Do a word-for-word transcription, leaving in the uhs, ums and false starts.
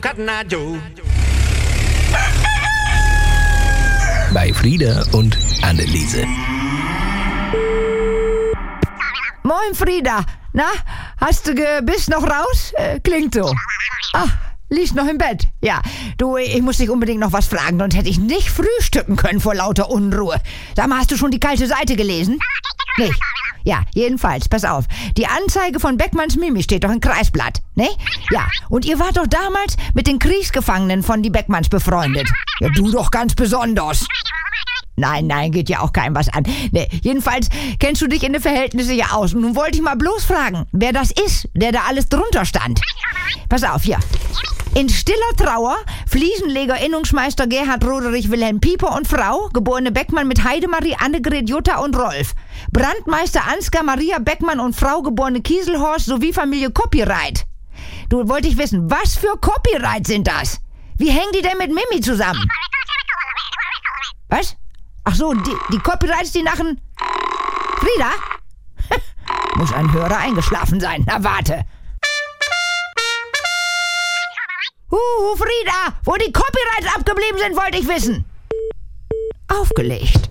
Bei Frieda und Anneliese. Moin, Frieda. Na, hast du ge bist noch raus? Äh, klingt so. Ach, liegst noch im Bett. Ja, du, ich muss dich unbedingt noch was fragen, sonst hätte ich nicht frühstücken können vor lauter Unruhe. Sag mal, hast du schon die kalte Seite gelesen? Nicht? Ja, jedenfalls, pass auf. Die Anzeige von Beckmanns Mimi steht doch im Kreisblatt, ne? Ja, und ihr wart doch damals mit den Kriegsgefangenen von die Beckmanns befreundet. Ja, du doch ganz besonders. Nein, nein, geht ja auch keinem was an. Nee, jedenfalls kennst du dich in den Verhältnissen ja aus. Und nun wollte ich mal bloß fragen, wer das ist, der da alles drunter stand. Pass auf, hier. In stiller Trauer, Fliesenleger, Innungsmeister Gerhard Roderich Wilhelm Pieper und Frau, geborene Beckmann mit Heidemarie, Annegret, Jutta und Rolf. Brandmeister Ansgar Maria Beckmann und Frau, geborene Kieselhorst, sowie Familie Copyright. Du, wollte ich wissen, was für Copyright sind das? Wie hängen die denn mit Mimi zusammen? Was? Ach so, die, die Copyrights, die nachher... Frieda? Muss ein Hörer eingeschlafen sein. Na, warte. Uh, Frieda, wo die Copyrights abgeblieben sind, wollte ich wissen. Aufgelegt.